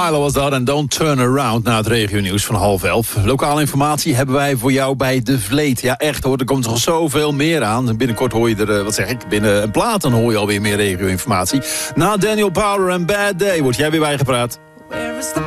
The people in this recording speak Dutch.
Tyler was dat en Don't Turn Around na het regionieuws van 10:30. Lokale informatie hebben wij voor jou bij De Vleet. Ja, echt hoor, er komt nog zoveel meer aan. Binnenkort hoor je er, binnen een plaat dan hoor je alweer meer regio-informatie. Na Daniel Powder en Bad Day word jij weer bijgepraat.